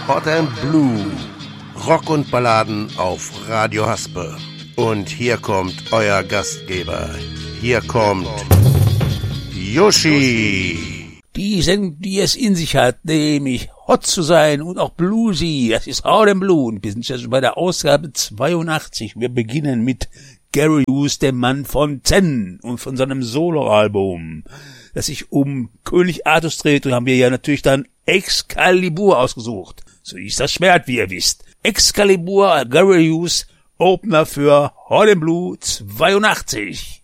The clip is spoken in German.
Hot and Blue. Rock und Balladen auf Radio Haspe. Und hier kommt euer Gastgeber. Hier kommt Yoshi. Die Sendung, die es in sich hat, nämlich hot zu sein und auch bluesy. Das ist Hot and Blue. Und wir sind ja schon bei der Ausgabe 82. Wir beginnen mit Gary Hughes, dem Mann von Zen und von seinem Soloalbum, das sich um König Artus dreht. Und haben wir ja natürlich dann Excalibur ausgesucht. So ist das Schwert, wie ihr wisst. Excalibur, Gary Hughes, Opener für Hot and Blue 82.